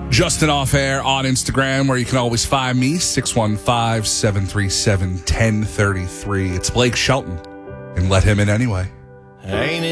Justin Off Air on Instagram, where you can always find me, 615-737-1033. It's Blake Shelton, and let him in anyway. Ain't